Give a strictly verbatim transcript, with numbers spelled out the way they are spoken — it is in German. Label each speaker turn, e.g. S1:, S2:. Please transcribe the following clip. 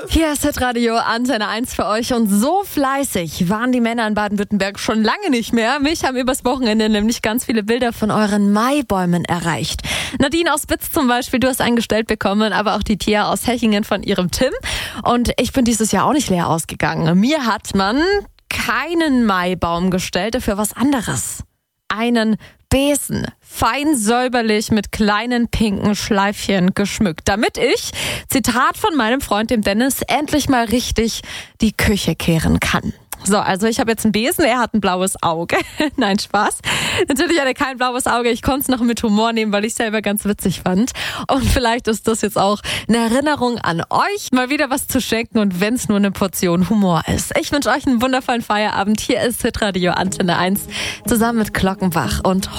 S1: Hier ist Hitradio Antenne eins für euch und so fleißig waren die Männer in Baden-Württemberg schon lange nicht mehr. Mich haben übers Wochenende nämlich ganz viele Bilder von euren Maibäumen erreicht. Nadine aus Bitz zum Beispiel, du hast einen gestellt bekommen, aber auch die Tia aus Hechingen von ihrem Tim. Und ich bin dieses Jahr auch nicht leer ausgegangen. Mir hat man keinen Maibaum gestellt, dafür was anderes. Einen Besen, fein säuberlich mit kleinen pinken Schleifchen geschmückt, damit ich, Zitat von meinem Freund dem Dennis, endlich mal richtig die Küche kehren kann. So, also ich habe jetzt einen Besen, er hat ein blaues Auge. Nein, Spaß. Natürlich hat er kein blaues Auge, ich konnte es noch mit Humor nehmen, weil ich es selber ganz witzig fand. Und vielleicht ist das jetzt auch eine Erinnerung an euch, mal wieder was zu schenken und wenn es nur eine Portion Humor ist. Ich wünsche euch einen wundervollen Feierabend. Hier ist Hitradio Antenne eins zusammen mit Glockenbach und